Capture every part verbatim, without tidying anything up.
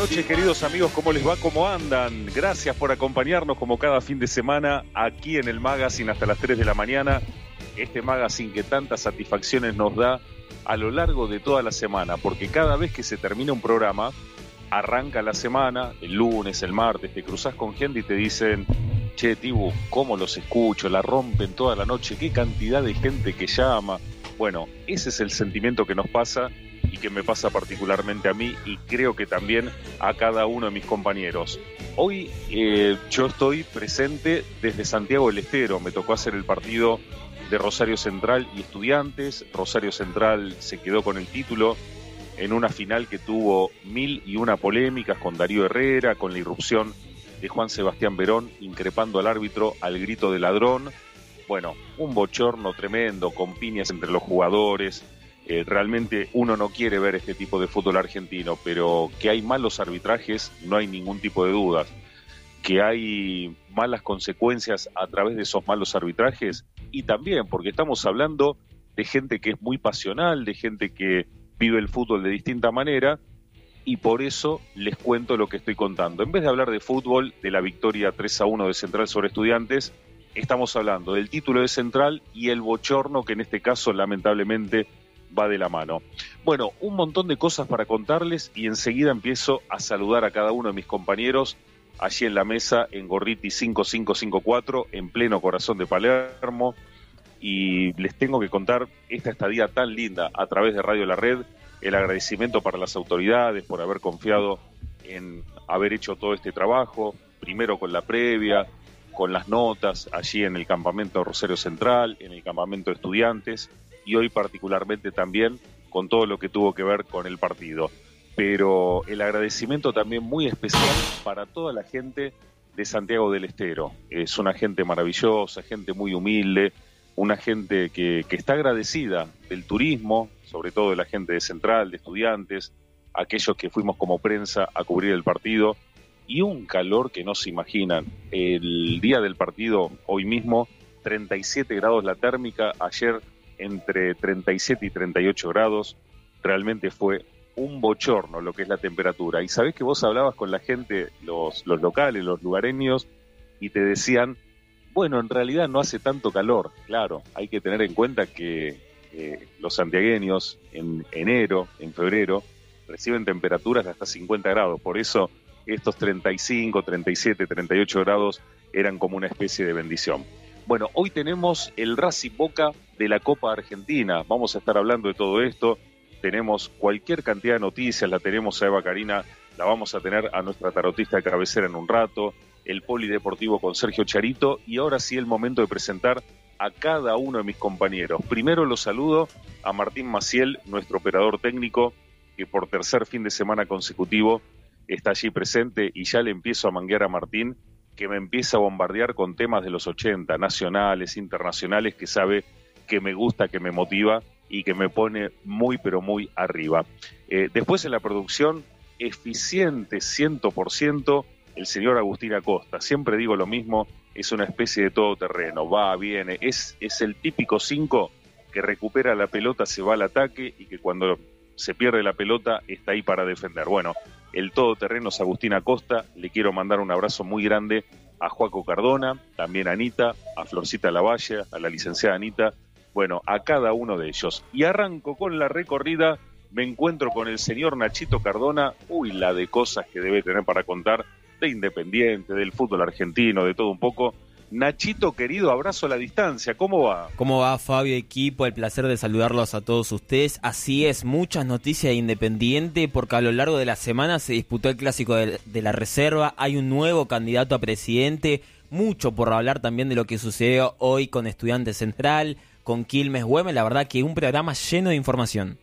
noches, queridos amigos, ¿cómo les va? ¿Cómo andan? Gracias por acompañarnos como cada fin de semana aquí en el Magazine hasta las tres de la mañana. Este Magazine que tantas satisfacciones nos da a lo largo de toda la semana, porque cada vez que se termina un programa, arranca la semana, el lunes, el martes, te cruzás con gente y te dicen: che, Tibu, ¿cómo los escucho? La rompen toda la noche, qué cantidad de gente que llama. Bueno, ese es el sentimiento que nos pasa y que me pasa particularmente a mí y creo que también a cada uno de mis compañeros. Hoy eh, yo estoy presente desde Santiago del Estero, me tocó hacer el partido de Rosario Central y Estudiantes. Rosario Central se quedó con el título en una final que tuvo mil y una polémicas con Darío Herrera, con la irrupción de Juan Sebastián Verón increpando al árbitro al grito de ladrón. Bueno, un bochorno tremendo, con piñas entre los jugadores. Eh, realmente uno no quiere ver este tipo de fútbol argentino, pero que hay malos arbitrajes, no hay ningún tipo de dudas. Que hay malas consecuencias a través de esos malos arbitrajes, y también porque estamos hablando de gente que es muy pasional, de gente que vive el fútbol de distinta manera, y por eso les cuento lo que estoy contando. En vez de hablar de fútbol, de la victoria tres a uno de Central sobre Estudiantes, estamos hablando del título de Central y el bochorno que en este caso lamentablemente va de la mano. Bueno, un montón de cosas para contarles y enseguida empiezo a saludar a cada uno de mis compañeros allí en la mesa en Gorriti cinco cinco cinco cuatro, en pleno corazón de Palermo, y les tengo que contar esta estadía tan linda a través de Radio La Red, el agradecimiento para las autoridades por haber confiado en haber hecho todo este trabajo, primero con la previa, con las notas allí en el campamento Rosario Central, en el campamento de Estudiantes, y hoy particularmente también con todo lo que tuvo que ver con el partido. Pero el agradecimiento también muy especial para toda la gente de Santiago del Estero. Es una gente maravillosa, gente muy humilde, una gente que, que está agradecida del turismo, sobre todo de la gente de Central, de Estudiantes, aquellos que fuimos como prensa a cubrir el partido, y un calor que no se imaginan. El día del partido, hoy mismo, treinta y siete grados la térmica, ayer entre treinta y siete y treinta y ocho grados, realmente fue un bochorno lo que es la temperatura. Y sabés que vos hablabas con la gente, los, los locales, los lugareños, y te decían, bueno, en realidad no hace tanto calor. Claro, hay que tener en cuenta que eh, los santiagueños en enero, en febrero, reciben temperaturas de hasta cincuenta grados, por eso estos treinta y cinco, treinta y siete, treinta y ocho grados eran como una especie de bendición. Bueno, hoy tenemos el Racing Boca de la Copa Argentina. Vamos a estar hablando de todo esto. Tenemos cualquier cantidad de noticias, la tenemos a Eva Karina, la vamos a tener a nuestra tarotista de cabecera en un rato, el polideportivo con Sergio Charito, y ahora sí el momento de presentar a cada uno de mis compañeros. Primero los saludo a Martín Maciel, nuestro operador técnico, que por tercer fin de semana consecutivo está allí presente, y ya le empiezo a manguear a Martín, que me empieza a bombardear con temas de los ochenta, nacionales, internacionales, que sabe que me gusta, que me motiva y que me pone muy, pero muy arriba. Eh, después en la producción, eficiente cien por ciento, el señor Agustín Acosta. Siempre digo lo mismo, es una especie de todoterreno, va, viene, es, es el típico cinco que recupera la pelota, se va al ataque y que cuando se pierde la pelota está ahí para defender. Bueno, el todoterreno es Agustín Acosta. Le quiero mandar un abrazo muy grande a Joaco Cardona, también a Anita, a Florcita Lavalle, a la licenciada Anita, bueno, a cada uno de ellos. Y arranco con la recorrida, me encuentro con el señor Nachito Cardona, uy, la de cosas que debe tener para contar, de Independiente, del fútbol argentino, de todo un poco. Nachito, querido, abrazo a la distancia, ¿cómo va? ¿Cómo va, Fabio, equipo? El placer de saludarlos a todos ustedes. Así es, muchas noticias de Independiente, porque a lo largo de la semana se disputó el Clásico de, de la Reserva, hay un nuevo candidato a presidente, mucho por hablar también de lo que sucedió hoy con Estudiantes Central, con Quilmes Güemes, la verdad que un programa lleno de información.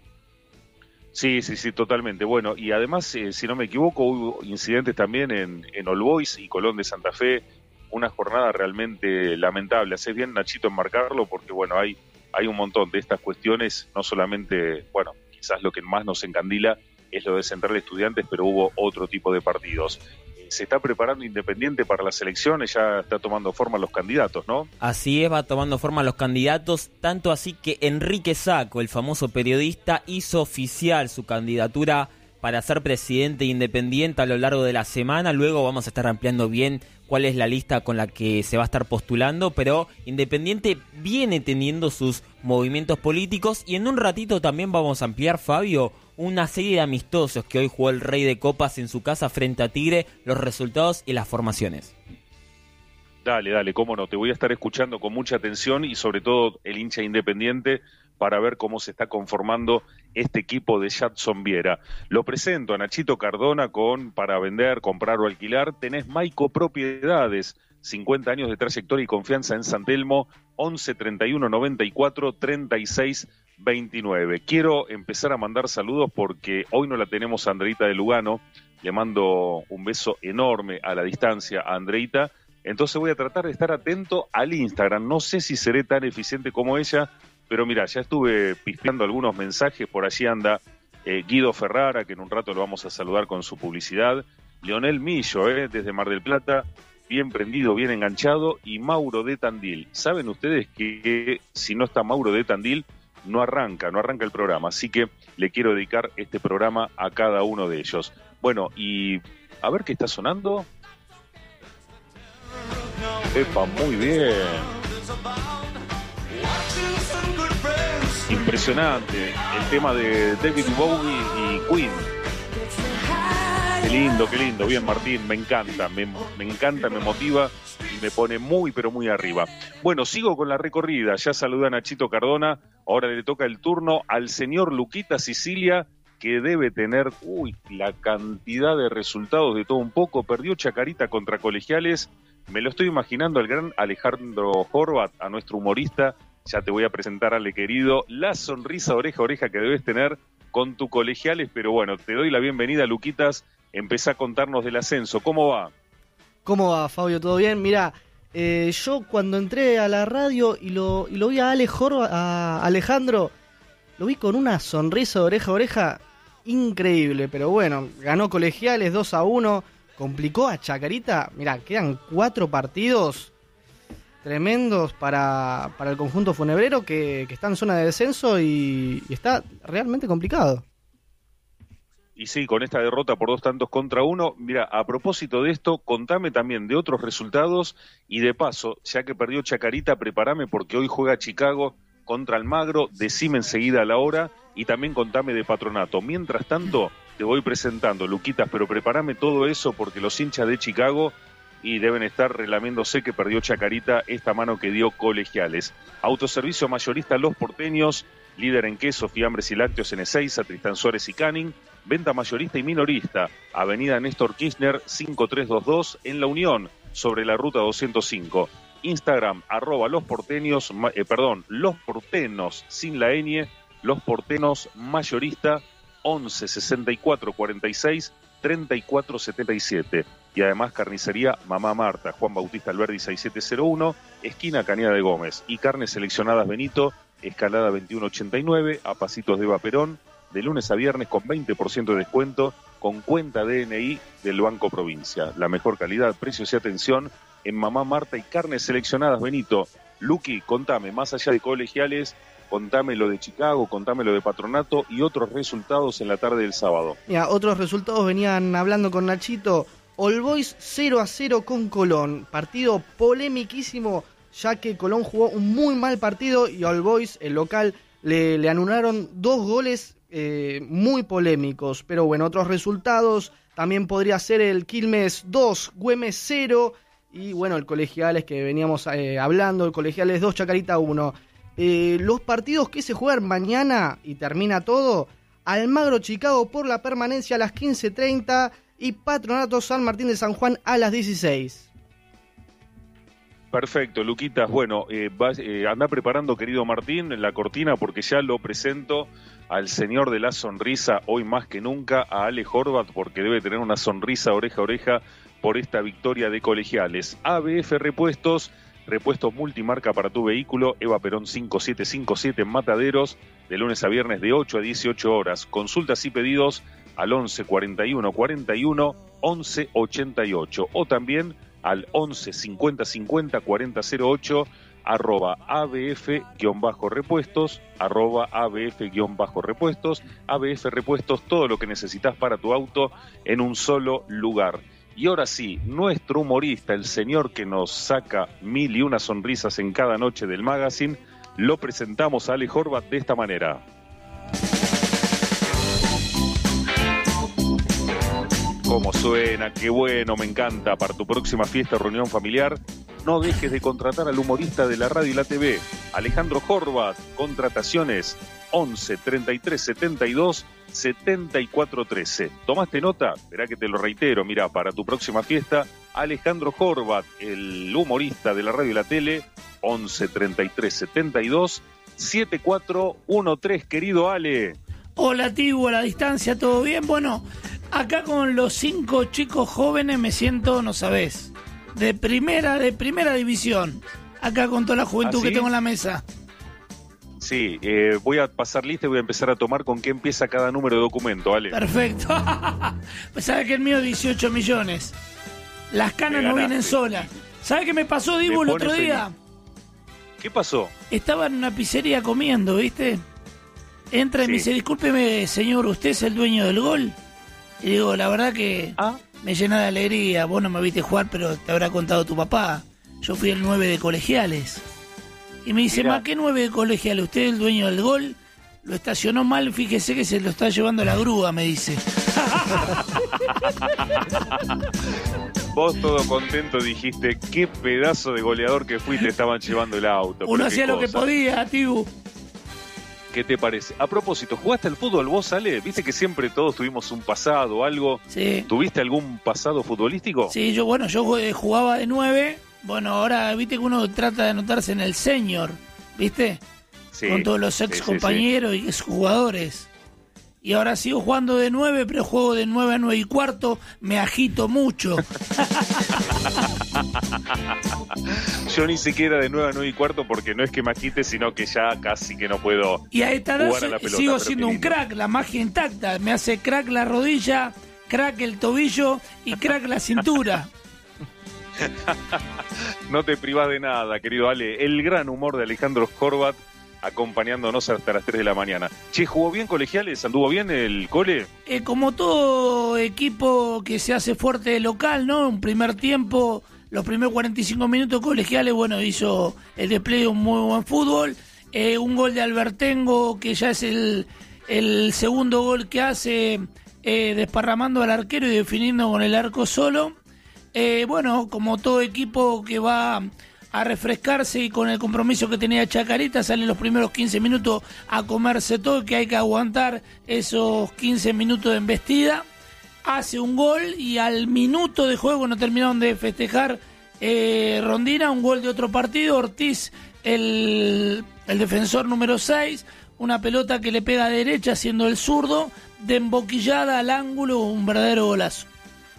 Sí, sí, sí, totalmente. Bueno, y además, eh, si no me equivoco, hubo incidentes también en, en All Boys y Colón de Santa Fe, una jornada realmente lamentable. Haces bien, Nachito, en marcarlo, porque bueno, hay, hay un montón de estas cuestiones, no solamente, bueno, quizás lo que más nos encandila es lo de Central Estudiantes, pero hubo otro tipo de partidos. Se está preparando Independiente para las elecciones, ya está tomando forma los candidatos, ¿no? Así es, va tomando forma los candidatos, tanto así que Enrique Sacco, el famoso periodista, hizo oficial su candidatura para ser presidente independiente a lo largo de la semana. Luego vamos a estar ampliando bien cuál es la lista con la que se va a estar postulando, pero Independiente viene teniendo sus movimientos políticos y en un ratito también vamos a ampliar, Fabio, una serie de amistosos que hoy jugó el Rey de Copas en su casa frente a Tigre, los resultados y las formaciones. Dale, dale, cómo no, te voy a estar escuchando con mucha atención y sobre todo el hincha Independiente para ver cómo se está conformando este equipo de Jadson Viera. Lo presento a Nachito Cardona con para vender, comprar o alquilar. Tenés Maico Propiedades, cincuenta años de trayectoria y confianza en San Telmo, once treinta y uno noventa y cuatro treinta y seis veintinueve. Quiero empezar a mandar saludos porque hoy no la tenemos a Andreita de Lugano. Le mando un beso enorme a la distancia a Andreita. Entonces voy a tratar de estar atento al Instagram. No sé si seré tan eficiente como ella, pero mira, ya estuve pispeando algunos mensajes. Por allí anda eh, Guido Ferrara, que en un rato lo vamos a saludar con su publicidad. Leonel Millo, eh, desde Mar del Plata, bien prendido, bien enganchado. Y Mauro de Tandil. Saben ustedes que, que si no está Mauro de Tandil, no arranca, no arranca el programa. Así que le quiero dedicar este programa a cada uno de ellos. Bueno, y a ver qué está sonando. Epa, muy bien. Impresionante. El tema de David Bowie y Queen. Qué lindo, qué lindo. Bien, Martín, me encanta. Me, me encanta, me motiva y me pone muy, pero muy arriba. Bueno, sigo con la recorrida. Ya saluda a Nachito Cardona. Ahora le toca el turno al señor Luquita Sicilia, que debe tener, uy, la cantidad de resultados de todo un poco. Perdió Chacarita contra Colegiales. Me lo estoy imaginando al gran Alejandro Horvat, a nuestro humorista. Ya te voy a presentar, Ale querido, la sonrisa oreja a oreja que debes tener con tu Colegiales. Pero bueno, te doy la bienvenida, Luquitas. Empezá a contarnos del ascenso. ¿Cómo va? ¿Cómo va, Fabio? ¿Todo bien? Mira, eh, yo cuando entré a la radio y lo, y lo vi a, Ale Horvat, a Alejandro, lo vi con una sonrisa de oreja a oreja increíble. Pero bueno, ganó Colegiales dos a uno. Complicó a Chacarita. Mirá, quedan cuatro partidos tremendos para, para el conjunto funebrero que, que está en zona de descenso y, y está realmente complicado. Y sí, con esta derrota por dos tantos contra uno. Mira, a propósito de esto, contame también de otros resultados y de paso, ya que perdió Chacarita, prepárame porque hoy juega Chicago contra Almagro. Decime enseguida la hora y también contame de Patronato. Mientras tanto, te voy presentando, Luquitas, pero prepárame todo eso porque los hinchas de Chicago y deben estar relamiéndose que perdió Chacarita esta mano que dio Colegiales. Autoservicio mayorista Los Porteños, líder en queso, fiambres y lácteos en Ezeiza, Tristán Suárez y Canning. Venta mayorista y minorista, Avenida Néstor Kirchner cinco tres dos dos en La Unión, sobre la ruta doscientos cinco. Instagram, arroba Los Porteños, eh, perdón, Los Portenos, sin la ñ, Los Portenos mayorista, once sesenta y cuatro cuarenta y seis treinta y cuatro setenta y siete. Y además carnicería Mamá Marta, Juan Bautista Alberdi seis siete cero uno, esquina Cañada de Gómez. Y carnes seleccionadas Benito, Escalada veintiuno ochenta y nueve, a pasitos de Eva Perón, de lunes a viernes con veinte por ciento de descuento, con cuenta D N I del Banco Provincia. La mejor calidad, precios y atención en Mamá Marta y carnes seleccionadas Benito. Luqui, contame, más allá de Colegiales, contame lo de Chicago, contame lo de Patronato y otros resultados en la tarde del sábado. Mira, otros resultados venían hablando con Nachito. All Boys cero a cero con Colón. Partido polemiquísimo, ya que Colón jugó un muy mal partido y All Boys, el local, le, le anularon dos goles eh, muy polémicos. Pero bueno, otros resultados también podría ser el Quilmes dos, Güemes cero. Y bueno, el Colegiales que veníamos eh, hablando, el Colegiales dos, Chacarita uno. Eh, los partidos que se juegan mañana y termina todo: Almagro Chicago por la permanencia a las quince treinta y Patronato San Martín de San Juan a las dieciséis. Perfecto, Luquitas. Bueno, eh, va, eh, anda preparando, querido Martín, en la cortina porque ya lo presento al señor de la sonrisa, hoy más que nunca, a Ale Horvat, porque debe tener una sonrisa oreja a oreja por esta victoria de Colegiales. A B F Repuestos, repuestos multimarca para tu vehículo, Eva Perón cinco siete cinco siete en Mataderos, de lunes a viernes de ocho a dieciocho horas. Consultas y pedidos al once cuarenta y uno cuarenta y uno once ochenta y ocho o también al once cincuenta cincuenta cuarenta cero ocho. arroba abf-repuestos, arroba abf-repuestos, A B F Repuestos, todo lo que necesitas para tu auto en un solo lugar. Y ahora sí, nuestro humorista, el señor que nos saca mil y una sonrisas en cada noche del magazine, lo presentamos a Ale Horvat de esta manera. Cómo suena, qué bueno, me encanta. Para tu próxima fiesta o reunión familiar, no dejes de contratar al humorista de la radio y la T V, Alejandro Horvat. Contrataciones once, treinta y tres, setenta y dos, setenta y cuatro, trece. ¿Tomaste nota? Verá que te lo reitero. Mira, para tu próxima fiesta, Alejandro Horvat, el humorista de la radio y la tele, once, treinta y tres, setenta y dos, setenta y cuatro, trece. Querido Ale. Hola, Tibu, a la distancia, ¿todo bien? Bueno, acá con los cinco chicos jóvenes me siento, no sabés, de primera, de primera división. Acá con toda la juventud ¿Ah, sí? que tengo en la mesa. Sí, eh, voy a pasar lista y voy a empezar a tomar con qué empieza cada número de documento, ¿vale? Perfecto. Pues sabe que el mío dieciocho millones. Las canas no vienen solas. ¿Sabe qué me pasó, Dibu, el otro día? Feliz. ¿Qué pasó? Estaba en una pizzería comiendo, ¿viste? Entra y sí. me dice, discúlpeme, señor, ¿usted es el dueño del gol? Y digo, la verdad que ¿Ah? me llena de alegría. Vos no me viste jugar, pero te habrá contado tu papá. Yo fui el nueve de colegiales. Y me dice, ma, ¿qué nueve de colegiales? ¿Usted es el dueño del gol? Lo estacionó mal, fíjese que se lo está llevando la grúa, me dice. Vos todo contento dijiste, qué pedazo de goleador que fuiste, estaban llevando el auto. Uno hacía lo que podía, Tibu. ¿Qué te parece? A propósito, ¿jugaste al fútbol vos, Ale? ¿Viste que siempre todos tuvimos un pasado o algo? Sí. ¿Tuviste algún pasado futbolístico? Sí, yo, bueno, yo jugaba de nueve. Bueno, ahora, viste que uno trata de anotarse en el senior, ¿viste? Sí. Con todos los ex sí, compañeros sí, sí. y ex jugadores. Y ahora sigo jugando de nueve, pero juego de nueve a nueve y cuarto, me agito mucho. Yo ni siquiera de nueve a nueve y cuarto porque no es que me agite, sino que ya casi que no puedo y a esta edad jugar a la pelota, sigo siendo un crack, la magia intacta. Me hace crack la rodilla, crack el tobillo y crack la cintura. No te privás de nada, querido Ale. El gran humor de Alejandro Horvat acompañándonos hasta las tres de la mañana. Che, ¿jugó bien colegiales? ¿Anduvo bien el cole? Eh, como todo equipo que se hace fuerte local, ¿no? Un primer tiempo, los primeros cuarenta y cinco minutos colegiales, bueno, hizo el despliegue de un muy buen fútbol. Eh, un gol de Albertengo, que ya es el, el segundo gol que hace, eh, desparramando al arquero y definiendo con el arco solo. Eh, bueno, como todo equipo que va a refrescarse y con el compromiso que tenía Chacarita, salen los primeros quince minutos a comerse todo, que hay que aguantar esos quince minutos de embestida. Hace un gol y al minuto de juego no terminaron de festejar eh, Rondina, un gol de otro partido, Ortiz, el, el defensor número seis, una pelota que le pega a derecha siendo el zurdo, de emboquillada al ángulo, un verdadero golazo.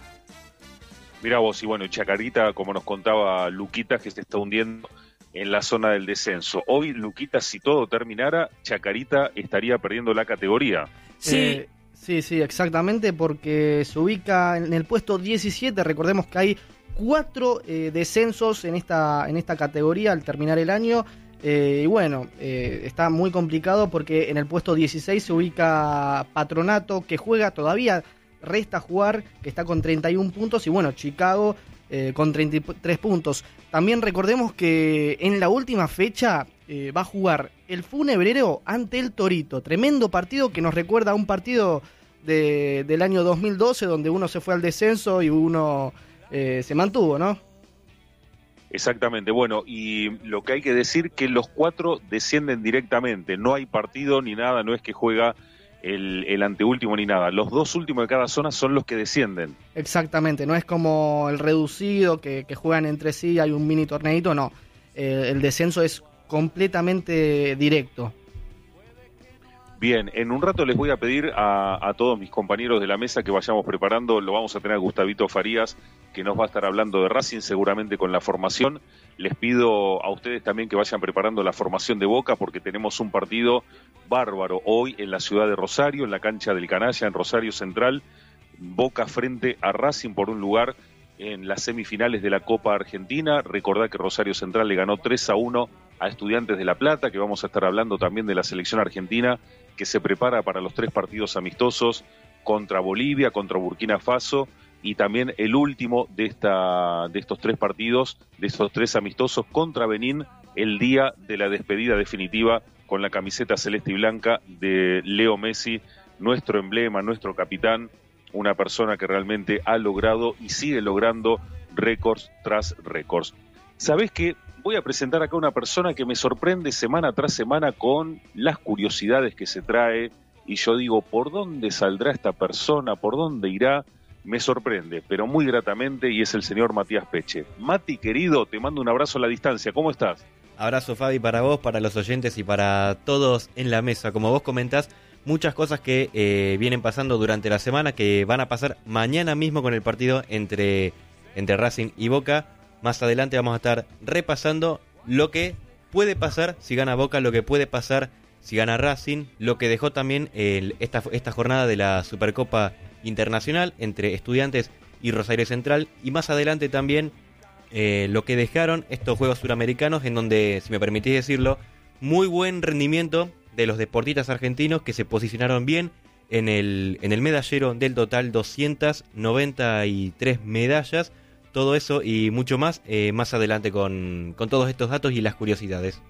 Mirá vos, y bueno, Chacarita, como nos contaba Luquitas, que se está hundiendo en la zona del descenso. Hoy, Luquitas, si todo terminara, Chacarita estaría perdiendo la categoría. Sí, eh, sí, sí, exactamente, porque se ubica en el puesto diecisiete. Recordemos que hay cuatro eh, descensos en esta, en esta categoría al terminar el año. Eh, y bueno, eh, está muy complicado porque en el puesto dieciséis se ubica Patronato, que juega todavía... Resta jugar, que está con treinta y un puntos, y bueno, Chicago eh, con treinta y tres puntos. También recordemos que en la última fecha eh, va a jugar el Funebrero ante el Torito. Tremendo partido que nos recuerda a un partido de, del año dos mil doce, donde uno se fue al descenso y uno eh, se mantuvo, ¿no? Exactamente, bueno, y lo que hay que decir que los cuatro descienden directamente, no hay partido ni nada, no es que juega El, el anteúltimo ni nada. Los dos últimos de cada zona son los que descienden. Exactamente, no es como el reducido que, que juegan entre sí, hay un mini torneito, no. Eh, el descenso es completamente directo. Bien, en un rato les voy a pedir a, a todos mis compañeros de la mesa que vayamos preparando. Lo vamos a tener a Gustavito Farías, que nos va a estar hablando de Racing seguramente con la formación. Les pido a ustedes también que vayan preparando la formación de Boca, porque tenemos un partido bárbaro hoy en la ciudad de Rosario, en la cancha del Canalla, en Rosario Central. Boca frente a Racing por un lugar en las semifinales de la Copa Argentina. Recordá que Rosario Central le ganó tres a uno a Estudiantes de La Plata, que vamos a estar hablando también de la selección argentina, que se prepara para los tres partidos amistosos contra Bolivia, contra Burkina Faso, y también el último de, esta, de estos tres partidos, de estos tres amistosos contra Benín, el día de la despedida definitiva con la camiseta celeste y blanca de Leo Messi, nuestro emblema, nuestro capitán, una persona que realmente ha logrado y sigue logrando récords tras récords. ¿Sabés qué? Voy a presentar acá una persona que me sorprende semana tras semana con las curiosidades que se trae, y yo digo, ¿por dónde saldrá esta persona? ¿Por dónde irá? Me sorprende, pero muy gratamente, y es el señor Matías Peche. Mati, querido, te mando un abrazo a la distancia. ¿Cómo estás? Abrazo, Fabi, para vos, para los oyentes y para todos en la mesa. Como vos comentás, muchas cosas que eh, vienen pasando durante la semana, que van a pasar mañana mismo con el partido entre, entre Racing y Boca. Más adelante vamos a estar repasando lo que puede pasar si gana Boca, lo que puede pasar si gana Racing, lo que dejó también el, esta, esta jornada de la Supercopa Internacional entre Estudiantes y Rosario Central, y más adelante también eh, lo que dejaron estos Juegos Suramericanos, en donde, si me permitís decirlo, muy buen rendimiento de los deportistas argentinos que se posicionaron bien en el, en el medallero del total, doscientas noventa y tres medallas. Todo eso y mucho más eh, más adelante con, con todos estos datos y las curiosidades.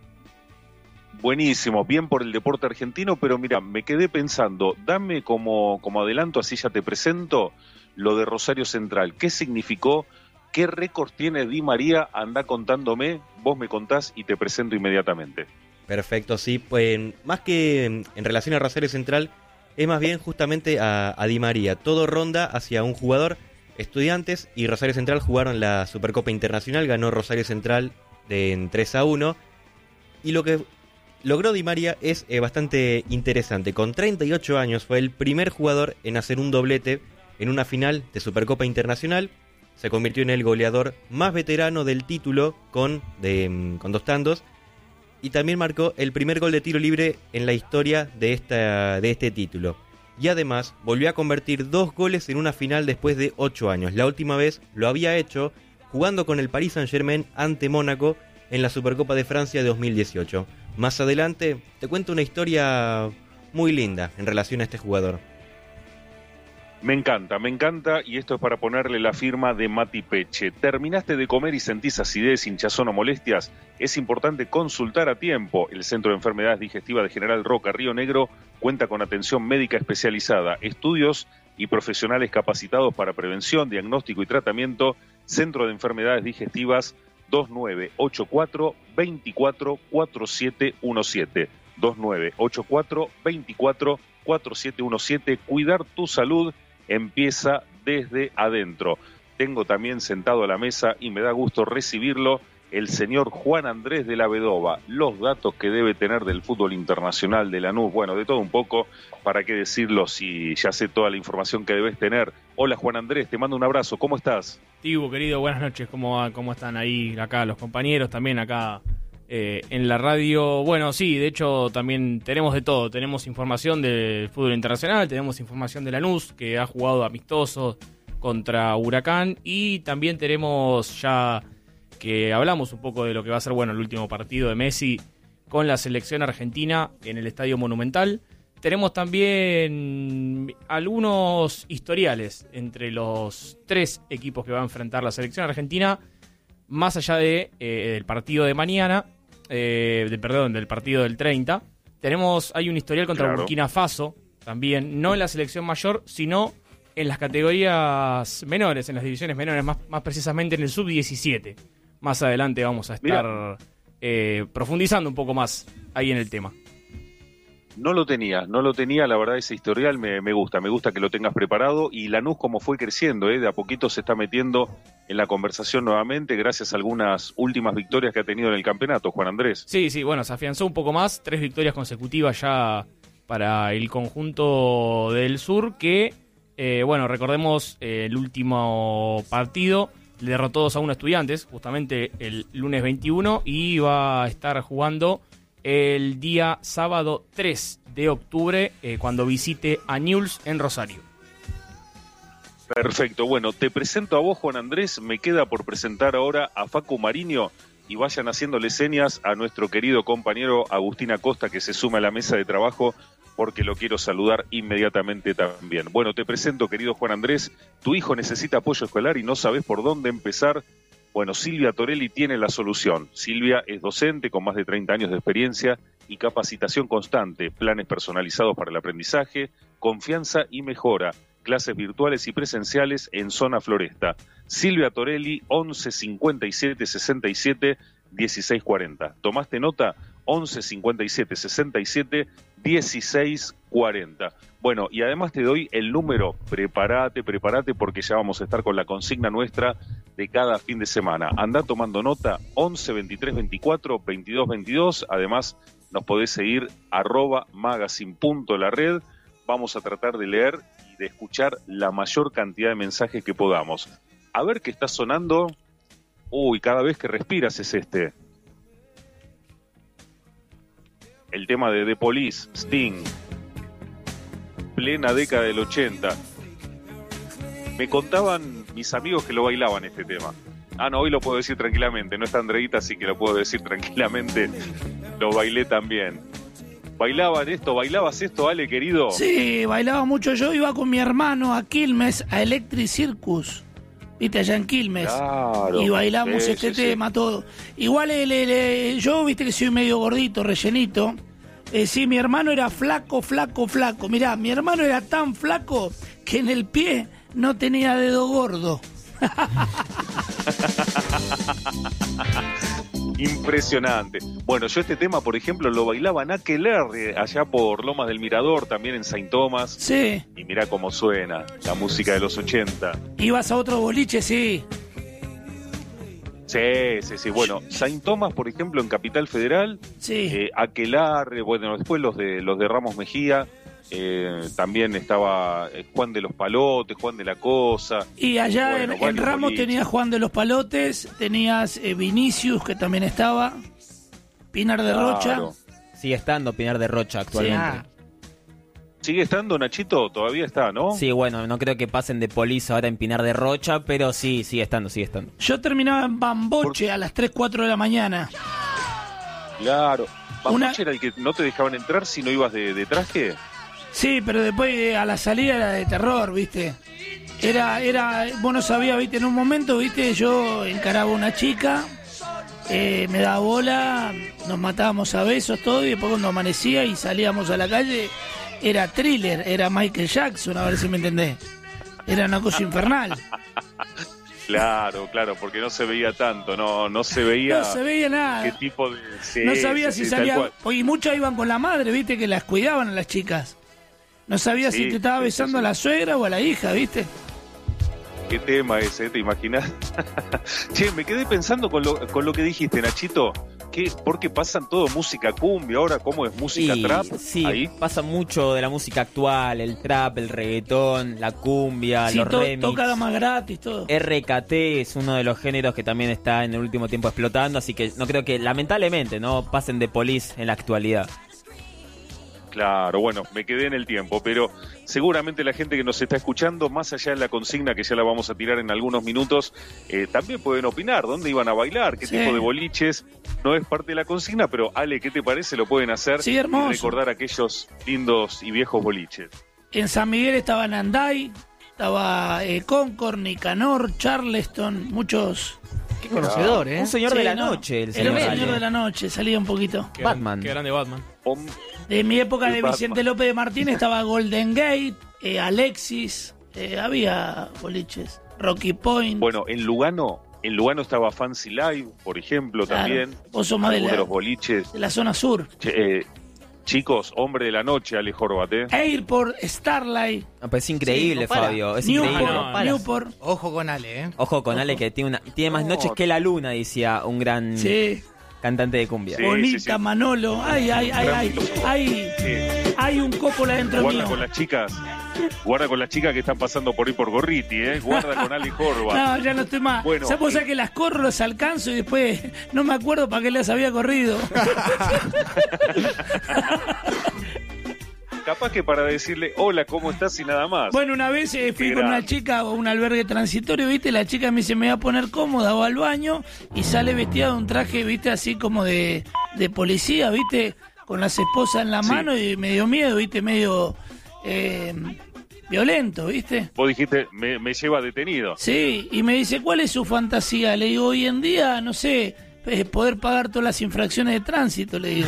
Buenísimo, bien por el deporte argentino, pero mira, me quedé pensando, dame como, como adelanto, así ya te presento, lo de Rosario Central. ¿Qué significó? ¿Qué récord tiene Di María? Andá contándome, vos me contás y te presento inmediatamente. Perfecto, sí, pues más que en relación a Rosario Central, es más bien justamente a, a Di María. Todo ronda hacia un jugador. Estudiantes y Rosario Central jugaron la Supercopa Internacional, ganó Rosario Central de en tres a uno, y lo que logró Di María es eh, bastante interesante. Con treinta y ocho años fue el primer jugador en hacer un doblete en una final de Supercopa Internacional. Se convirtió en el goleador más veterano del título con, de, con dos tantos, y también marcó el primer gol de tiro libre en la historia de, esta, de este título. Y además volvió a convertir dos goles en una final después de ocho años. La última vez lo había hecho jugando con el Paris Saint-Germain ante Mónaco en la Supercopa de Francia de dos mil dieciocho. Más adelante te cuento una historia muy linda en relación a este jugador. Me encanta, me encanta, y esto es para ponerle la firma de Mati Peche. ¿Terminaste de comer y sentís acidez, hinchazón o molestias? Es importante consultar a tiempo. El Centro de Enfermedades Digestivas de General Roca, Río Negro, cuenta con atención médica especializada, estudios y profesionales capacitados para prevención, diagnóstico y tratamiento. Centro de Enfermedades Digestivas, dos nueve ocho cuatro, dos cuatro cuatro siete uno siete. dos nueve ocho cuatro, dos cuatro cuatro siete uno siete. Cuidar tu salud empieza desde adentro. Tengo también sentado a la mesa, y me da gusto recibirlo, el señor Juan Andrés de la Vedova. Los datos que debe tener del fútbol internacional, de Lanús, bueno, de todo un poco, para qué decirlo si ya sé toda la información que debes tener. Hola Juan Andrés, te mando un abrazo, ¿cómo estás? Tibu, querido, buenas noches, ¿cómo, cómo están ahí acá los compañeros, también acá eh, en la radio? Bueno, sí, de hecho también tenemos de todo, tenemos información del fútbol internacional, tenemos información de Lanús, que ha jugado amistosos contra Huracán, y también tenemos ya que hablamos un poco de lo que va a ser, bueno, el último partido de Messi con la selección argentina en el Estadio Monumental. Tenemos también algunos historiales entre los tres equipos que va a enfrentar la selección argentina, más allá de, eh, del partido de mañana, eh, de, perdón, del partido del treinta. Tenemos, hay un historial contra Claro. Burkina Faso, también, no en la selección mayor, sino en las categorías menores, en las divisiones menores, más, más precisamente en el sub diecisiete. Más adelante vamos a estar eh, profundizando un poco más ahí en el tema. No lo tenía, no lo tenía, la verdad ese historial me, me gusta, me gusta que lo tengas preparado, y Lanús como fue creciendo, ¿eh? De a poquito se está metiendo en la conversación nuevamente gracias a algunas últimas victorias que ha tenido en el campeonato, Juan Andrés. Sí, sí, bueno, se afianzó un poco más, tres victorias consecutivas ya para el conjunto del sur, que, eh, bueno, recordemos eh, el último partido, le derrotó dos a uno a Estudiantes, justamente el lunes veintiuno, y va a estar jugando el día sábado tres de octubre, eh, cuando visite a Newell's en Rosario. Perfecto, bueno, te presento a vos, Juan Andrés, me queda por presentar ahora a Facu Mariño y vayan haciéndole señas a nuestro querido compañero Agustín Acosta que se suma a la mesa de trabajo porque lo quiero saludar inmediatamente también. Bueno, te presento, querido Juan Andrés, tu hijo necesita apoyo escolar y no sabes por dónde empezar. Bueno, Silvia Torelli tiene la solución. Silvia es docente con más de treinta años de experiencia y capacitación constante, planes personalizados para el aprendizaje, confianza y mejora, clases virtuales y presenciales en Zona Floresta. Silvia Torelli, once cincuenta y siete sesenta y siete dieciséis cuarenta. ¿Tomaste nota? once cincuenta y siete sesenta y siete dieciséis cuarenta. Bueno, y además te doy el número, prepárate, prepárate porque ya vamos a estar con la consigna nuestra de cada fin de semana. Andá tomando nota, once veintitrés veinticuatro veintidós veintidós, además nos podés seguir arroba magazine punto la red, vamos a tratar de leer y de escuchar la mayor cantidad de mensajes que podamos. A ver qué está sonando, uy, cada vez que respiras es este. El tema de The Police, Sting, plena década del ochenta. Me contaban mis amigos que lo bailaban este tema. Ah, no, hoy lo puedo decir tranquilamente, no está Andreita, así que lo puedo decir tranquilamente. Lo bailé también. ¿Bailaban esto? ¿Bailabas esto, Ale, querido? Sí, bailaba mucho. Yo iba con mi hermano a Quilmes, a Electric Circus. Viste, allá en Quilmes. Claro. Y bailamos Sí, este sí, tema, sí. todo. Igual el, el, el- yo, viste que soy medio gordito, rellenito. Eh, sí, mi hermano era flaco, flaco, flaco. Mirá, mi hermano era tan flaco que en el pie no tenía dedo gordo. Impresionante. Bueno, yo este tema, por ejemplo, lo bailaba Nakeler, allá por Lomas del Mirador, también en Saint Thomas. Sí. Y mirá cómo suena, la música de los ochenta. Ibas a otro boliche, sí. Sí, sí, sí. Bueno, Saint Thomas, por ejemplo, en Capital Federal, Sí. eh, Aquelarre, bueno, después los de los de Ramos Mejía, eh, también estaba eh, Juan de los Palotes, Juan de la Cosa. Y allá Bueno, en, en varios Ramos boliches. tenías Juan de los Palotes, tenías eh, Vinicius, que también estaba, Pinar de Rocha. Claro. Sigue estando Pinar de Rocha actualmente. Ah, ¿Sigue estando Nachito? Todavía está, ¿no? Sí, bueno, no creo que pasen de Police ahora en Pinar de Rocha, pero sí, sigue estando, sigue estando. Yo terminaba en Bamboche Por- a las tres, cuatro de la mañana. Claro. Una- ¿Bamboche era el que no te dejaban entrar si no ibas de, de traje? Sí, pero después eh, a la salida era de terror, ¿viste? Era, era, vos no sabías, ¿viste? En un momento, ¿viste? Yo encaraba a una chica, eh, me daba bola, nos matábamos a besos, todo, y después cuando amanecía y salíamos a la calle, era Thriller, era Michael Jackson, a ver si me entendés. Era una cosa infernal. Claro, claro, porque no se veía tanto, no, no se veía No se veía nada. qué tipo de... Sí, No sabía sí, si sí, tal salía. cual. Porque muchas iban con la madre, ¿viste? Que las cuidaban a las chicas. No sabía Sí, si te estaba sí, besando sí, a sí. la suegra o a la hija, ¿viste? Qué tema ese, ¿te imaginas? Che, me quedé pensando con lo, con lo que dijiste, Nachito. ¿Qué, ¿Por qué pasan todo música cumbia ahora? ¿Cómo es música Y, trap? sí, Ahí. pasa mucho de la música actual, el trap, el reggaetón, la cumbia, Sí, los to- remix. toca más gratis, todo. R K T es uno de los géneros que también está en el último tiempo explotando, así que no creo que, lamentablemente, no pasen de Police en la actualidad. Claro, bueno, me quedé en el tiempo, pero seguramente la gente que nos está escuchando, más allá de la consigna que ya la vamos a tirar en algunos minutos, eh, también pueden opinar dónde iban a bailar, qué Sí. tipo de boliches. No es parte de la consigna, pero Ale, ¿qué te parece? Lo pueden hacer Sí, hermoso. y recordar aquellos lindos y viejos boliches. En San Miguel estaba Nanday, estaba eh, Concord, Nicanor, Charleston, muchos. qué conocedor, ¿eh? Un señor Sí, de la no, noche, el Era señor. un Ale. señor de la noche, salía un poquito. Qué Batman. Gran, qué grande Batman. Hom- De mi época de Batman. Vicente López de Martínez estaba Golden Gate, eh, Alexis, eh, había boliches, Rocky Point. Bueno, en Lugano, en Lugano estaba Fancy Live, por ejemplo, Claro. también. Vos sos más de Algunos la- de los boliches. de la zona sur. Che, eh, chicos, hombre de la noche, Ale Horvat, ¿eh? Airport, Starlight, No, pues es increíble, Sí, no para. Fabio. Es Newport, increíble. no paras. Newport. Ojo con Ale, ¿eh? Ojo con Ale que tiene una tiene más No. noches que la luna, decía un gran Sí, cantante de cumbia. Sí, Bonita, sí, sí. Manolo. Ay, ay, ay, ay. Ay, Sí. hay un Coppola dentro Guarda mío. con las chicas, guarda con las chicas que están pasando por ahí por Gorriti, ¿eh? Guarda con Ale Horvat. No, ya no estoy más. Bueno, ¿Sabes vos eh. sabés que las corro, las alcanzo y después no me acuerdo para qué las había corrido? capaz que para decirle hola, ¿cómo estás? Y nada más. Bueno, una vez eh, fui Qué con grande. una chica a un albergue transitorio, ¿viste? La chica me dice, me voy a poner cómoda, va al baño y sale vestida de un traje, ¿viste? Así como de, de policía, ¿viste? Con las esposas en la Sí. mano y me dio miedo, ¿viste? Medio eh, violento, ¿viste? Vos dijiste, me, me lleva detenido. Sí, y me dice, ¿cuál es su fantasía? Le digo, hoy en día, no sé, eh, poder pagar todas las infracciones de tránsito, le digo.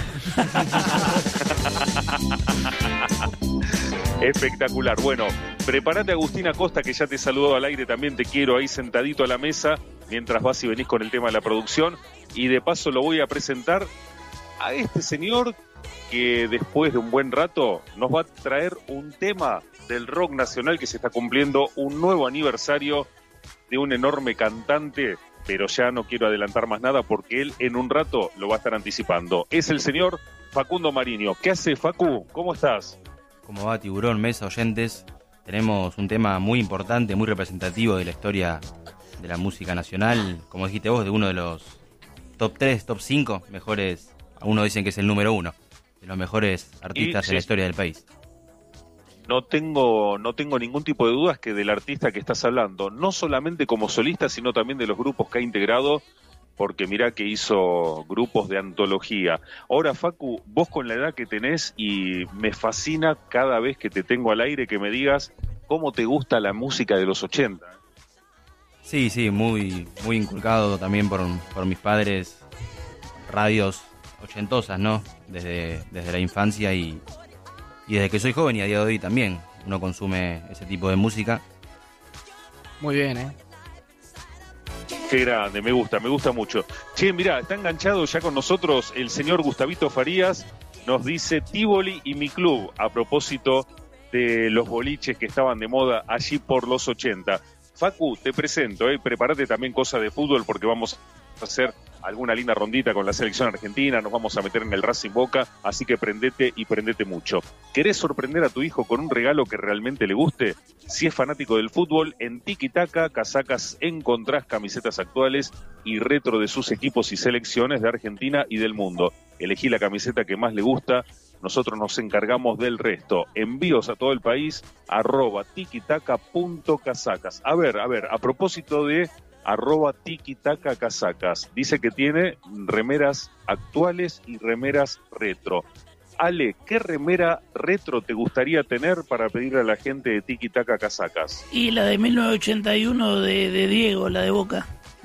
Espectacular. Bueno, prepárate, Agustín Acosta, que ya te saludó al aire, también te quiero ahí sentadito a la mesa, mientras vas y venís con el tema de la producción. Y de paso lo voy a presentar a este señor que después de un buen rato nos va a traer un tema del rock nacional que se está cumpliendo un nuevo aniversario de un enorme cantante, pero ya no quiero adelantar más nada porque él en un rato lo va a estar anticipando. Es el señor Facundo Mariño. ¿Qué hace, Facu? ¿Cómo estás? ¿Cómo va, Tiburón, Mesa, oyentes? Tenemos un tema muy importante, muy representativo de la historia de la música nacional. Como dijiste vos, de uno de los top tres, top cinco mejores. Algunos dicen que es el número uno de los mejores artistas Y, en la sí. historia del país. No tengo, no tengo ningún tipo de dudas que del artista que estás hablando, no solamente como solista, sino también de los grupos que ha integrado, porque mirá que hizo grupos de antología. Ahora, Facu, vos con la edad que tenés, y me fascina cada vez que te tengo al aire que me digas cómo te gusta la música de los ochenta. Sí, sí, muy, muy inculcado también por, por mis padres, radios ochentosas, ¿no? Desde, desde la infancia y, y desde que soy joven y a día de hoy también uno consume ese tipo de música. Muy bien, ¿eh? Qué grande, me gusta, me gusta mucho. Che, mirá, está enganchado ya con nosotros el señor Gustavito Farías, nos dice Tívoli y mi club, a propósito de los boliches que estaban de moda allí por los ochenta. Facu, te presento, eh, prepárate también cosas de fútbol porque vamos a hacer alguna linda rondita con la selección argentina, nos vamos a meter en el Racing Boca, así que prendete y prendete mucho. ¿Querés sorprender a tu hijo con un regalo que realmente le guste? Si es fanático del fútbol, en Tiki Taka Casacas encontrás camisetas actuales y retro de sus equipos y selecciones de Argentina y del mundo. Elegí la camiseta que más le gusta, nosotros nos encargamos del resto. Envíos a todo el país, arroba tikitaka punto casacas. A ver, a ver, a propósito de arroba tikitaka casacas, dice que tiene remeras actuales y remeras retro. Ale, ¿qué remera retro te gustaría tener para pedirle a la gente de Tikitaka Casacas? Y la de mil novecientos ochenta y uno de, de Diego, la de Boca.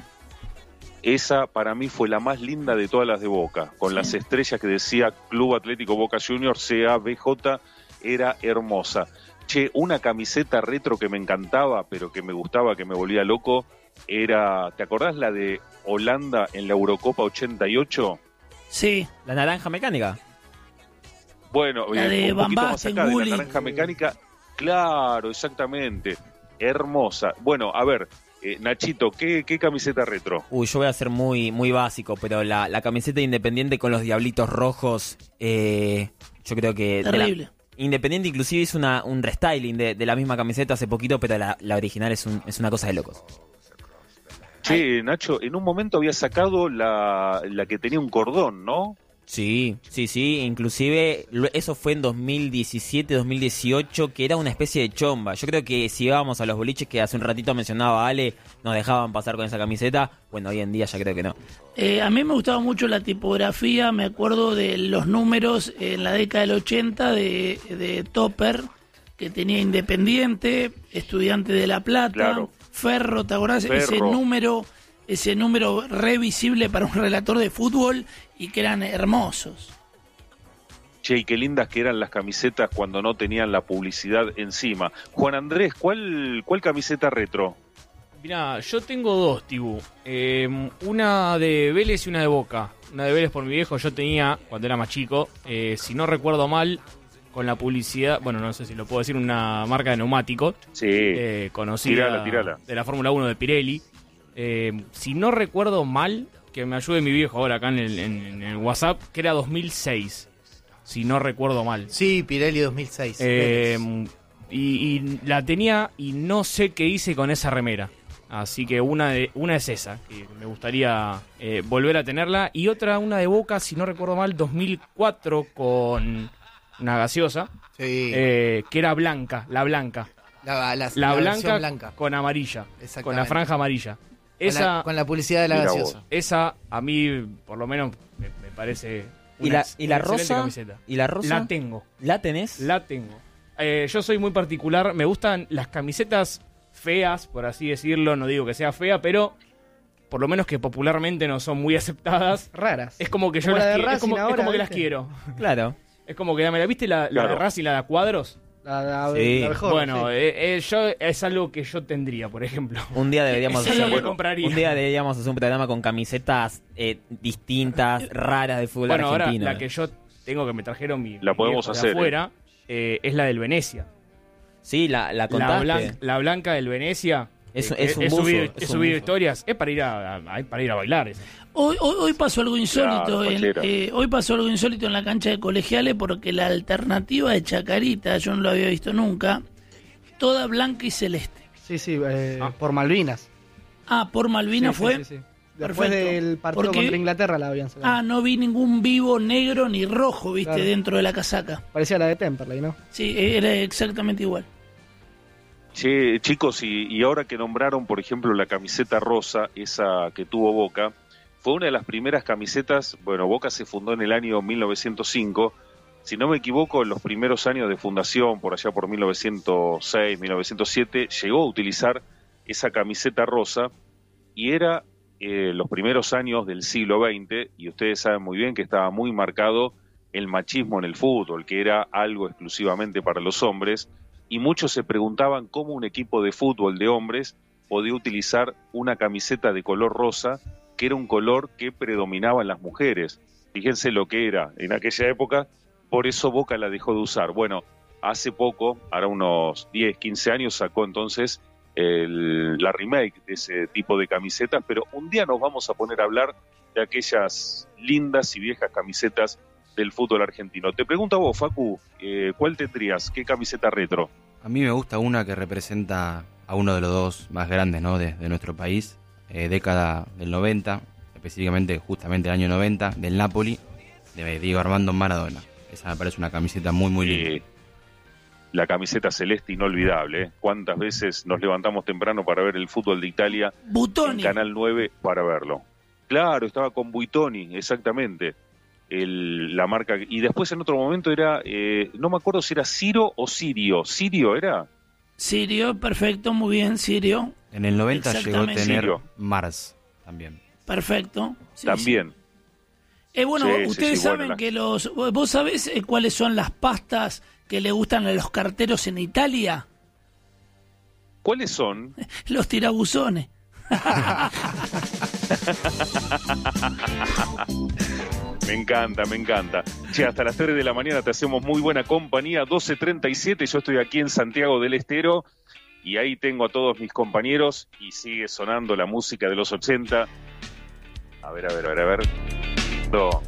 Esa para mí fue la más linda de todas las de Boca, con Sí. las estrellas que decía Club Atlético Boca Juniors, C A B J, era hermosa. Che, una camiseta retro que me encantaba, pero que me gustaba, que me volvía loco, era, ¿te acordás la de Holanda en la Eurocopa ochenta y ocho? Sí, La naranja mecánica. Bueno, La eh, de un Van poquito más Basten, acá, de Gullit. la naranja mecánica. Claro, exactamente. Hermosa. Bueno, a ver, eh, Nachito, ¿qué, qué camiseta retro? Uy, yo voy a ser muy, muy básico, pero la, la camiseta Independiente con los diablitos rojos, eh, yo creo que... de la- terrible. Independiente inclusive hizo una, un restyling de, de la misma camiseta hace poquito, pero la, la original es, un, es una cosa de locos. Che, Nacho, en un momento había sacado la, la que tenía un cordón, ¿no? Sí, sí, sí, inclusive lo- eso fue en dos mil diecisiete, dos mil dieciocho, que era una especie de chomba. Yo creo que si íbamos a los boliches que hace un ratito mencionaba Ale, nos dejaban pasar con esa camiseta. Bueno, hoy en día ya creo que no. Eh, a mí me gustaba mucho la tipografía, me acuerdo de los números en la década del ochenta de, de Topper, que tenía Independiente, Estudiante de La Plata, Claro. Ferro, ¿te acordás? Ferro. Ese número, ese número re visible para un relator de fútbol y que eran hermosos. Che, y qué lindas que eran las camisetas cuando no tenían la publicidad encima. Juan Andrés, ¿cuál, cuál camiseta retro? Mirá, yo tengo dos, Tibu. Eh, una de Vélez y una de Boca. Una de Vélez por mi viejo, yo tenía cuando era más chico. Eh, si no recuerdo mal, con la publicidad, bueno, no sé si lo puedo decir, una marca de neumáticos Sí, eh, conocida Tirala, tirala. de la Fórmula uno de Pirelli. Eh, si no recuerdo mal, que me ayude mi viejo ahora acá en el, en- en el WhatsApp, que era dos mil seis. Si no recuerdo mal. Sí, Pirelli dos mil seis. Eh, y, y la tenía y no sé qué hice con esa remera. Así que una de, una es esa, que me gustaría eh, volver a tenerla. Y otra, una de Boca, si no recuerdo mal, dos mil cuatro con una gaseosa, Sí. eh, que era blanca, la blanca. La, la- La, la blanca, versión blanca. con amarilla, con Exactamente. la franja amarilla. Con Esa, la, con la publicidad de la Mirá gaseosa. esa a mí, por lo menos, me, me parece ¿Y una, la, y la una excelente rosa? camiseta. ¿Y la rosa? La tengo, ¿La tenés? la tengo. Eh, yo soy muy particular, me gustan las camisetas feas, por así decirlo, no digo que sea fea, pero por lo menos que popularmente no son muy aceptadas. Raras. Es como que yo Como las la de quiero, es como, Racing es como ahora, que las ¿viste? quiero. Claro. Es como que, ¿me la viste la, la Claro. de Racing, la de cuadros? La, la- Sí. la mejor. Bueno, sí. eh, eh, yo es algo que yo tendría, por ejemplo. Un día deberíamos Eso es lo hacer, que compraría. un día deberíamos hacer un programa con camisetas eh, distintas, raras de fútbol Bueno, ahora argentino. la que yo tengo que me trajeron mi La mi podemos viejo de hacer, afuera eh, es la del Venecia. Sí, la, la La, contaste. blan- la blanca del Venecia. Es- eh, es un he buzo, subido, es he un subido buzo. historias. Es para ir a, a- para ir a bailar. esa. Hoy, hoy, hoy pasó algo insólito. Claro, en, cualquiera. eh, hoy pasó algo insólito en la cancha de Colegiales porque la alternativa de Chacarita, yo no lo había visto nunca, toda blanca y celeste. Sí, sí, eh, Ah. por Malvinas. Ah, por Malvina Sí, sí, fue. sí, sí. Después Perfecto. del partido Porque- contra Inglaterra la habían sacado. Ah, no vi ningún vivo negro ni rojo, viste, Claro. dentro de la casaca. Parecía la de Temperley, ¿no? Sí, era exactamente igual. Che, chicos, y, y ahora que nombraron, por ejemplo, la camiseta rosa, esa que tuvo Boca, fue una de las primeras camisetas. Bueno, Boca se fundó en el año mil novecientos cinco, si no me equivoco, en los primeros años de fundación, por allá por mil novecientos seis, mil novecientos siete, llegó a utilizar esa camiseta rosa, y era eh, los primeros años del siglo veinte, y ustedes saben muy bien que estaba muy marcado el machismo en el fútbol, que era algo exclusivamente para los hombres, y muchos se preguntaban cómo un equipo de fútbol de hombres podía utilizar una camiseta de color rosa, que era un color que predominaba en las mujeres. Fíjense lo que era en aquella época, por eso Boca la dejó de usar. Bueno, hace poco, ahora unos diez, quince años, sacó entonces el- la remake de ese tipo de camisetas, pero un día nos vamos a poner a hablar de aquellas lindas y viejas camisetas del fútbol argentino. Te pregunto a vos, Facu, eh, ¿cuál tendrías? ¿Qué camiseta retro? A mí me gusta una que representa a uno de los dos más grandes, ¿no? de, de nuestro país, eh, década del noventa, específicamente justamente el año noventa, del Napoli, de Diego Armando Maradona. Esa me parece una camiseta muy, muy linda. Eh, la camiseta celeste inolvidable, ¿eh? ¿Cuántas veces nos levantamos temprano para ver el fútbol de Italia Butoni. en Canal nueve para verlo? Claro, estaba con Buitoni, exactamente. El, la marca. Y después en otro momento era, eh, no me acuerdo si era Ciro o Sirio. ¿Sirio era? Sirio, perfecto, muy bien, Sirio. En el noventa llegó a Exactamente. tener Sirio. Mars también. Perfecto. Sí, También. sí. Eh, bueno, Sí, sí, ustedes sí, saben bueno, la- que los... ¿Vos sabés eh, cuáles son las pastas que le gustan a los carteros en Italia? ¿Cuáles son? Los tirabuzones. Me encanta, me encanta. Che, hasta las tres de la mañana te hacemos muy buena compañía, doce treinta y siete, yo estoy aquí en Santiago del Estero y ahí tengo a todos mis compañeros y sigue sonando la música de los ochenta. A ver, a ver, a ver, a ver. No.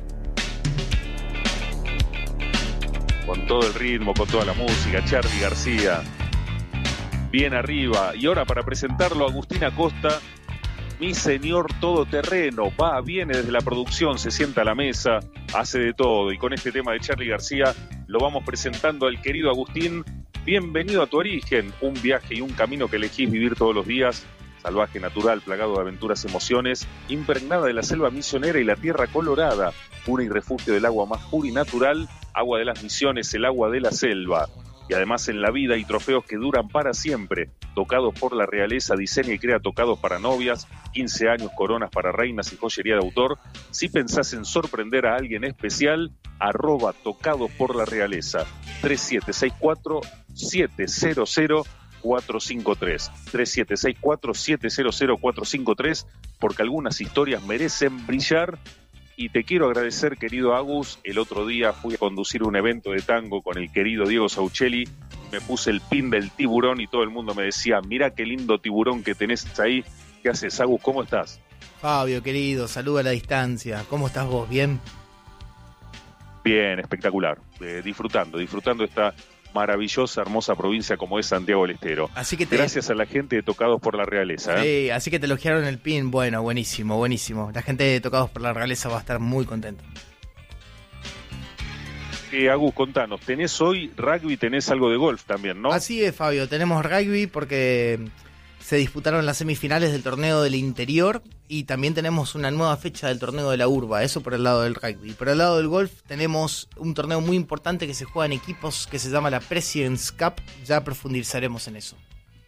Con todo el ritmo, con toda la música, Charly García. Bien arriba. Y ahora para presentarlo, Agustín Acosta, mi señor todoterreno, va, viene desde la producción, se sienta a la mesa, hace de todo. Y con este tema de Charly García lo vamos presentando al querido Agustín. Bienvenido a tu origen, un viaje y un camino que elegís vivir todos los días. Salvaje, natural, plagado de aventuras, emociones, impregnada de la selva misionera y la tierra colorada, cuna y refugio del agua más pura y natural, agua de las misiones, el agua de la selva. Y además en la vida hay trofeos que duran para siempre. Tocados por la realeza, diseña y crea tocados para novias, quince años, coronas para reinas y joyería de autor. Si pensás en sorprender a alguien especial, arroba tocados por la realeza. tres siete seis cuatro siete cero cero cuatro cinco tres. tres siete seis cuatro siete cero cero cuatro cinco tres, porque algunas historias merecen brillar. Y te quiero agradecer, querido Agus. El otro día fui a conducir un evento de tango con el querido Diego Sauchelli. Me puse el pin del tiburón y todo el mundo me decía, mirá qué lindo tiburón que tenés ahí. ¿Qué haces, Agus? ¿Cómo estás? Fabio, querido, saludo a la distancia. ¿Cómo estás vos? ¿Bien? Bien, espectacular. Eh, disfrutando, disfrutando esta maravillosa, hermosa provincia como es Santiago del Estero. Así que te... Gracias a la gente de Tocados por la Realeza. ¿eh? Sí, así que te elogiaron el pin. Bueno, buenísimo, buenísimo. La gente de Tocados por la Realeza va a estar muy contenta. Eh, Agus, contanos, tenés hoy rugby, tenés algo de golf también, ¿no? Así es, Fabio, tenemos rugby porque se disputaron las semifinales del torneo del interior y también tenemos una nueva fecha del torneo de la urba, eso por el lado del rugby. Por el lado del golf tenemos un torneo muy importante que se juega en equipos que se llama la President's Cup, ya profundizaremos en eso.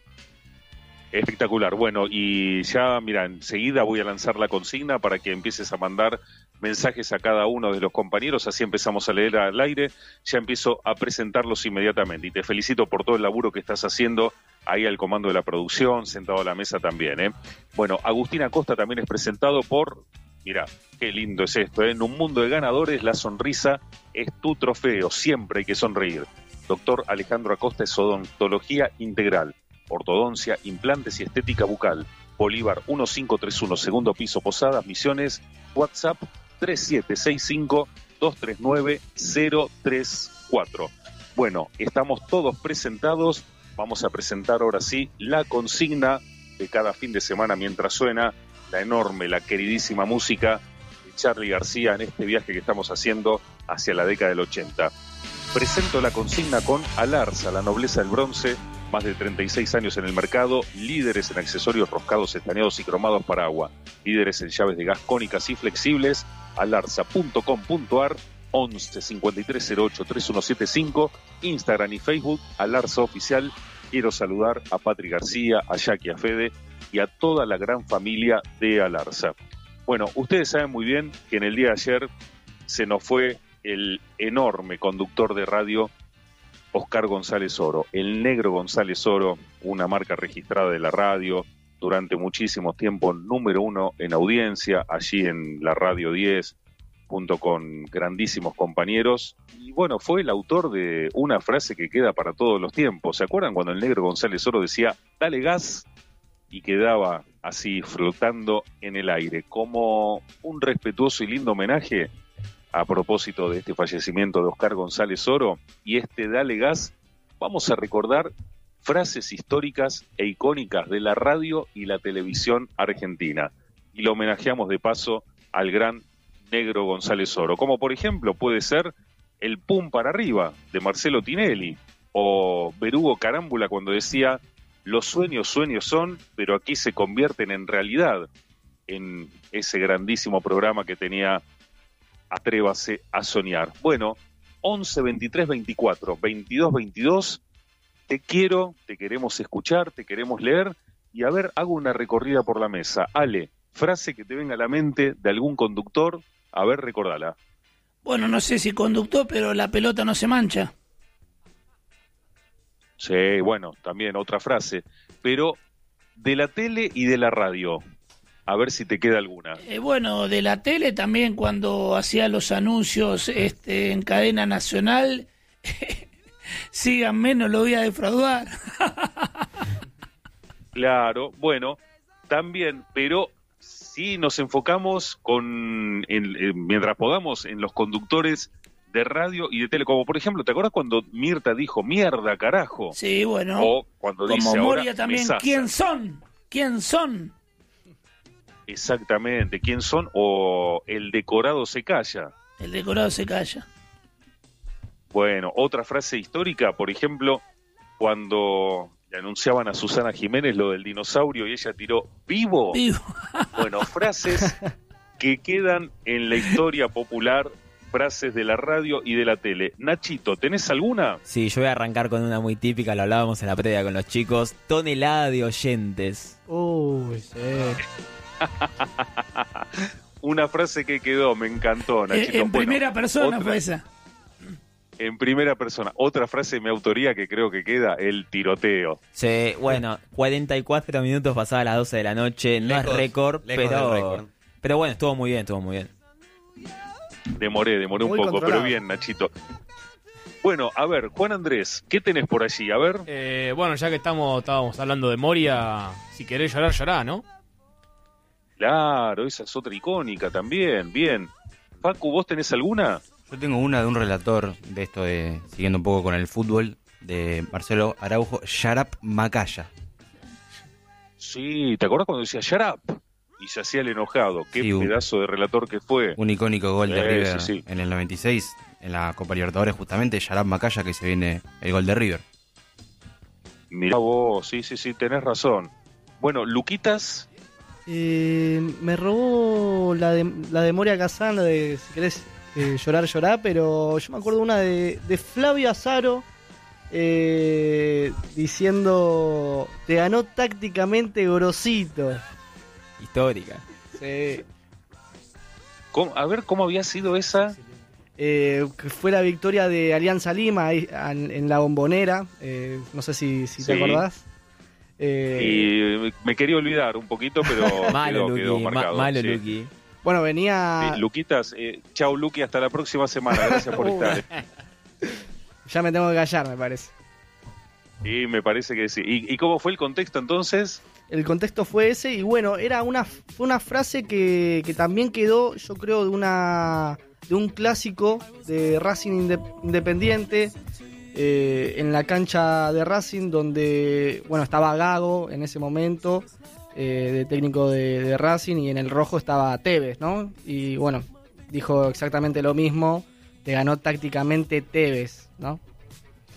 Espectacular. Bueno, y ya, mira, enseguida voy a lanzar la consigna para que empieces a mandar mensajes a cada uno de los compañeros, así empezamos a leer al aire, ya empiezo a presentarlos inmediatamente. Y te felicito por todo el laburo que estás haciendo ahí al comando de la producción, sentado a la mesa también, ¿eh? Bueno, Agustín Acosta también es presentado por, mira, qué lindo es esto, ¿eh? En un mundo de ganadores, la sonrisa es tu trofeo, siempre hay que sonreír. Doctor Alejandro Acosta es odontología integral, ortodoncia, implantes y estética bucal. Bolívar quince treinta y uno, segundo piso, Posadas, Misiones. WhatsApp tres siete seis cinco, dos tres nueve, cero tres cuatro. Bueno, estamos todos presentados. Vamos a presentar ahora sí la consigna de cada fin de semana mientras suena la enorme, la queridísima música de Charly García en este viaje que estamos haciendo hacia la década del ochenta. Presento la consigna con Alarza, la nobleza del bronce. Más de treinta y seis años en el mercado, líderes en accesorios roscados, estañados y cromados para agua, líderes en llaves de gas cónicas y flexibles. Alarza punto com punto ar, once cincuenta y tres cero ocho treinta y uno setenta y cinco, Instagram y Facebook, Alarza Oficial. Quiero saludar a Patri García, a Jackie, a Fede y a toda la gran familia de Alarza. Bueno, ustedes saben muy bien que en el día de ayer se nos fue el enorme conductor de radio Oscar González Oro, el negro González Oro, una marca registrada de la radio, durante muchísimo tiempo número uno en audiencia, allí en la Radio diez, junto con grandísimos compañeros. Y bueno, fue el autor de una frase que queda para todos los tiempos. ¿Se acuerdan cuando el negro González Oro decía, dale gas? Y quedaba así flotando en el aire, como un respetuoso y lindo homenaje a propósito de este fallecimiento de Oscar González Oro y este Dale Gas. Vamos a recordar frases históricas e icónicas de la radio y la televisión argentina. Y lo homenajeamos de paso al gran negro González Oro, como por ejemplo puede ser el pum para arriba de Marcelo Tinelli, o Berugo Carámbula cuando decía, los sueños sueños son, pero aquí se convierten en realidad, en ese grandísimo programa que tenía Atrévase a soñar. Bueno, once veintitrés veinticuatro veintidós veintidós, te quiero, te queremos escuchar, te queremos leer, y a ver, hago una recorrida por la mesa. Ale, frase que te venga a la mente de algún conductor, a ver, recordala. Bueno, no sé si conductor, pero la pelota no se mancha. Sí, bueno, también otra frase, pero de la tele y de la radio. A ver si te queda alguna. Eh, bueno, de la tele también cuando hacía los anuncios este, en cadena nacional, síganme, no lo voy a defraudar. Claro, bueno, también, pero si nos enfocamos con, en, en, mientras podamos, en los conductores de radio y de tele, como por ejemplo, ¿te acuerdas cuando Mirta dijo mierda, carajo? Sí, bueno. O cuando como dice Moria ahora, también, mesaza. ¿Quién son? ¿Quién son? Exactamente, ¿quién son? O el decorado se calla. El decorado se calla. Bueno, otra frase histórica, por ejemplo, cuando le anunciaban a Susana Jiménez lo del dinosaurio y ella tiró vivo. Vivo. Bueno, frases que quedan en la historia popular, frases de la radio y de la tele. Nachito, ¿tenés alguna? Sí, yo voy a arrancar con una muy típica, lo hablábamos en la previa con los chicos. Tonelada de oyentes. Uy, sí. Una frase que quedó, me encantó, Nachito. En, en Bueno, primera persona otra, fue esa. En primera persona. Otra frase de mi autoría que creo que queda, el tiroteo. Sí, bueno, cuarenta y cuatro minutos pasadas las doce de la noche. No Lejos, es récord, lejos pero, del récord. pero bueno, estuvo muy bien, estuvo muy bien. Demoré, demoré Muy un poco, controlado. pero bien, Nachito. Bueno, a ver, Juan Andrés, ¿qué tenés por allí? A ver. Eh, bueno, ya que estamos estábamos hablando de Moria, si querés llorar, llorá, ¿no? Claro, esa es otra icónica también, bien. Facu, ¿vos tenés alguna? Yo tengo una de un relator de esto de, siguiendo un poco con el fútbol, de Marcelo Araujo, Shut Up Macaya. Sí, ¿te acordás cuando decía shut up? Y se hacía el enojado. Qué Sí, un- pedazo de relator que fue. Un icónico gol de Eh, River sí, sí. en el noventa y seis. en la Copa Libertadores, justamente, Yarab Macaya, que se viene el gol de River. Mirá vos, sí, sí, sí, tenés razón. Bueno, Luquitas... Eh, me robó la de, la de Moria Kazan, la de si querés eh, llorar, llorar, pero yo me acuerdo una de, de Flavio Azaro eh, diciendo: te ganó tácticamente Gorosito. Histórica. Sí. ¿Cómo? A ver, ¿cómo había sido esa? Eh, que fue la victoria de Alianza Lima ahí, en, en la Bombonera, eh, no sé si, si te Sí. acordás. Eh, Y me quería olvidar un poquito, pero Malo, quedó, quedó Luqui. ma- marcado. malo, sí. Luqui. bueno, venía... Sí, Luquitas, eh, chau Luqui, hasta la próxima semana. Gracias por Uh. estar. Ya me tengo que callar, me parece. Y me parece que sí. ¿Y, y cómo fue el contexto entonces? El contexto fue ese y bueno, era una fue una frase que, que también quedó, yo creo, de una de un clásico de Racing Inde- Independiente eh, en la cancha de Racing, donde bueno estaba Gago en ese momento eh, de técnico de, de Racing, y en el rojo estaba Tevez, ¿no? Y bueno, dijo exactamente lo mismo, te ganó tácticamente Tevez, ¿no?